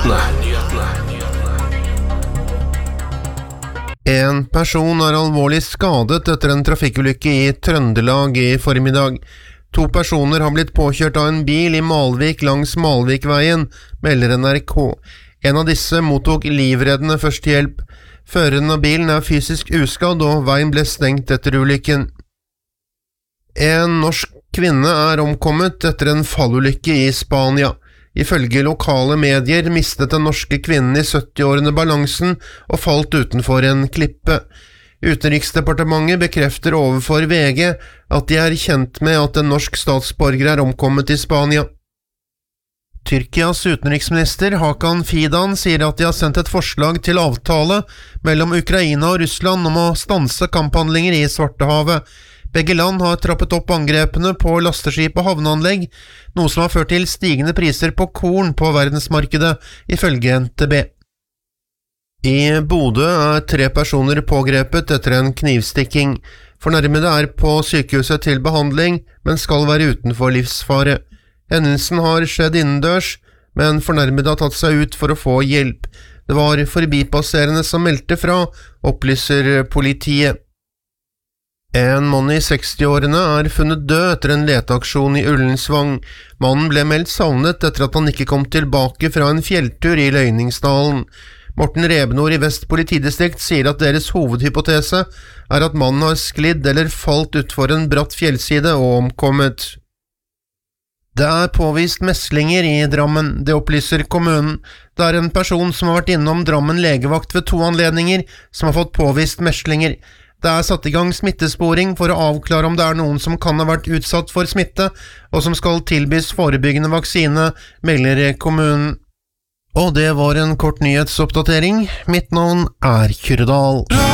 En person er alvorlig skadet etter en trafikkulykke i Trøndelag i formiddag. 2 personer har blitt påkjørt av en bil i Malvik langs Malvikveien, melder NRK. En av disse mottok livreddende førstehjelp. Føreren av bilen er fysisk uskadd, og veien ble stengt etter ulykken. En norsk kvinne er omkommet etter en fallulykke i Spania. Ifølge lokale medier mistet den norske kvinnen i 70-årene balansen og falt utenfor en klippe. Utenriksdepartementet bekrefter overfor VG at de er kjent med at en norsk statsborger er omkommet i Spania. Tyrkias utenriksminister Hakan Fidan sier at de har sendt et forslag til avtale mellom Ukraina og Russland om å stanse kamphandlinger i Svartehavet. Begge land har trappet opp angrepene på lasteskip og havneanlegg, noe som har ført til stigende priser på korn på verdensmarkedet, ifølge NTB. I Bodø er 3 personer pågrepet etter en knivstikking. Fornærmede er på sykehuset til behandling, men skal være utenfor livsfare. Hendelsen har skjedd innendørs, men fornærmede har tatt seg ut for å få hjelp. Det var forbipasserende som meldte fra, opplyser politiet. En mann i 60-årene er funnet død etter en leteaksjon i Ullensvang. Mannen ble meldt savnet etter at han ikke kom tilbake fra en fjelltur i Løyningsdalen. Morten Rebenor i Vest politidistrikt sier at deres hovedhypotese er at mannen har sklidd eller falt utfor en bratt fjellside og omkommet. Det er påvist meslinger i Drammen, det opplyser kommunen. Det er en person som har vært innom Drammen legevakt ved 2 anledninger, som har fått påvist meslinger. Det er satt i gang smittesporing for å avklare om det er noen som kan ha vært utsatt for smitte, og som skal tilbys forebyggende vaksine, melder kommunen. Og det var en kort nyhetsoppdatering. Mitt navn er Kyrre Dahl.